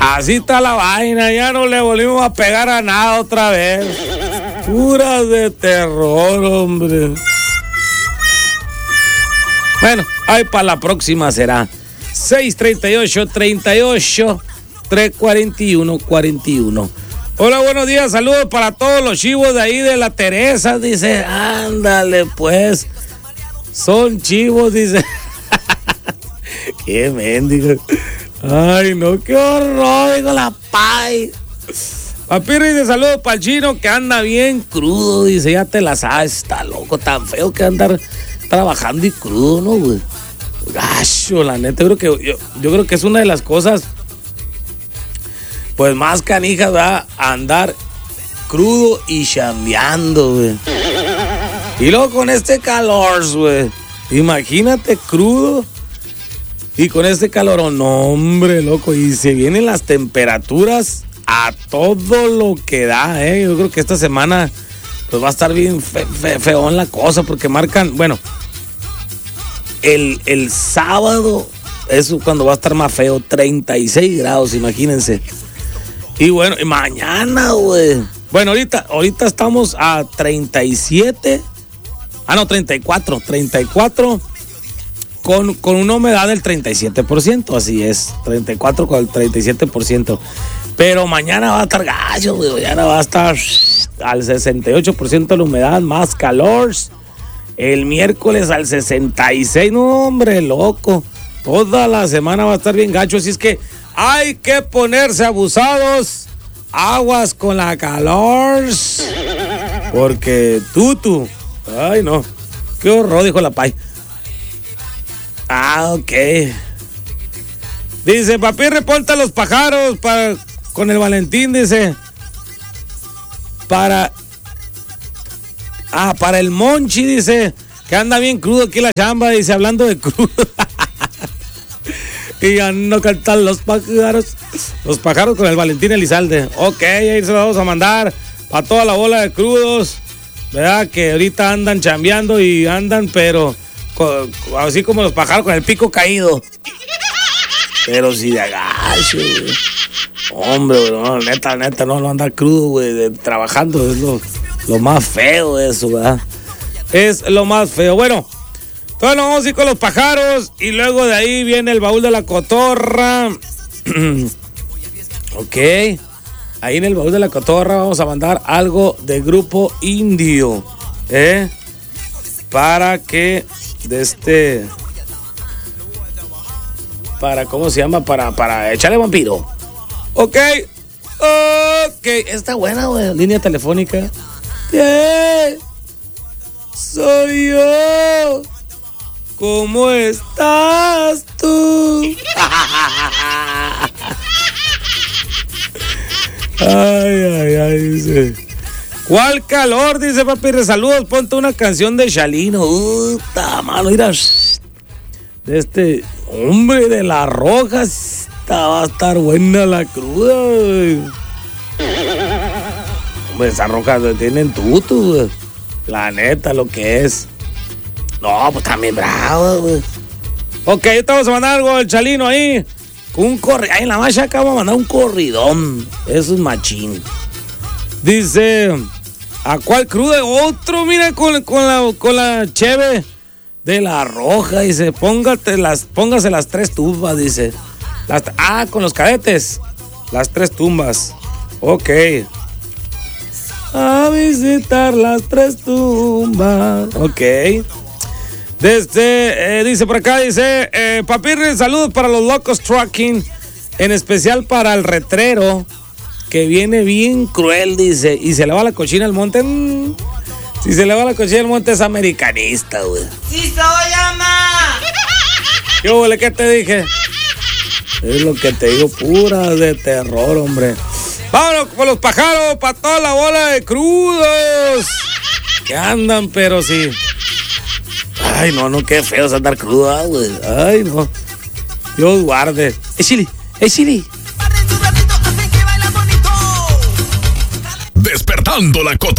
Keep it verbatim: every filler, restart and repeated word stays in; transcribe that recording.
Así está la vaina, ya no le volvimos a pegar a nada otra vez. Puras de terror, hombre. Bueno, ahí para la próxima será seis treinta y ocho, treinta y ocho, tres cuarenta y uno, cuarenta y uno. Hola, buenos días, saludos para todos los chivos de ahí de la Teresa, dice, ándale pues, son chivos, dice. Qué mendigo. Ay, no, qué horror, digo la pay. Papirri dice, saludos para el chino que anda bien crudo, dice, ya te la sabes, está loco, tan feo que andar trabajando y crudo, ¿no, güey? Gacho, la neta, yo creo que, yo, yo creo que es una de las cosas pues más canijas, va a andar crudo y chambeando, güey. Y luego con este calor, güey. Imagínate crudo y con este calor, no, hombre, loco. Y se vienen las temperaturas a todo lo que da, eh. Yo creo que esta semana pues va a estar bien fe, fe, feón la cosa, porque marcan, bueno, el, el sábado es cuando va a estar más feo, treinta y seis grados, imagínense. Y bueno, y mañana, güey. Bueno, ahorita, ahorita estamos a treinta y siete. Ah, no, treinta y cuatro. treinta y cuatro con, con una humedad del treinta y siete por ciento. Así es. treinta y cuatro con el treinta y siete por ciento. Pero mañana va a estar gallo, güey. Mañana va a estar al sesenta y ocho por ciento de la humedad, más calor. El miércoles al sesenta y seis por ciento. No, hombre, loco. Toda la semana va a estar bien gacho. Así es que hay que ponerse abusados, aguas con la calor, porque tutu, ay no, qué horror, dijo la pay. Ah, ok. Dice, papi, reporta los pájaros para, con el Valentín, dice, para, ah, para el Monchi, dice, que anda bien crudo aquí la chamba, dice, hablando de crudo. Y ya no cantan los pájaros. Los pájaros con el Valentín Elizalde. Ok, ahí se lo vamos a mandar para toda la bola de crudos, ¿verdad? Que ahorita andan chambeando y andan, pero con, así como los pájaros con el pico caído. Pero si de agacho, güey. Hombre, no, neta, neta, no, no andar crudo, güey, de, trabajando. Es lo, lo más feo eso, ¿verdad? Es lo más feo. Bueno. Bueno, vamos a ir con los pájaros y luego de ahí viene el baúl de la cotorra. Ok. Ahí en el baúl de la cotorra vamos a mandar algo de Grupo Indio. ¿Eh? Para que de este... Para, ¿cómo se llama? Para, para echarle vampiro. Ok. Ok. Está buena, güey. Línea telefónica. ¿Qué? Soy yo. ¿Cómo estás tú? Ay, ay, ay, dice. ¿Cuál calor? Dice papi, saludos, ponte una canción de Chalino. Uta, mano, mira. De este hombre de la roja. Esta va a estar buena la cruda, güey. Hombre, esas rojas tienen tutu, güey. La neta, lo que es. No, pues también bravo, güey. Ok, ahorita vamos a mandar algo del Chalino ahí. Con un corridón. Ahí en la marcha acá vamos a mandar un corridón. Eso es machín. Dice, ¿a cuál cruda? Otro, mira, con, con, la, con la cheve de la roja. Dice, póngate las, póngase las tres tumbas, dice. Las, ah, con los cadetes. Las tres tumbas. Ok. A visitar las tres tumbas. Ok. Desde, eh, dice por acá, dice, eh, papirri, saludos para los locos trucking, en especial para el retrero, que viene bien cruel, dice, y se le va la cochina al monte. Mm, si se le va la cochina al monte es americanista, güey. ¡Sí soy, ama! ¿Qué huele? ¿Qué te dije? Es lo que te digo, pura de terror, hombre. Vámonos con los pájaros, para toda la bola de crudos que andan, pero sí. Ay, no, no, qué feo es andar crudo, güey. Ay, no. Dios guarde. ¡Eh, Chili! ¡Eh, Chili! Despertando la cota.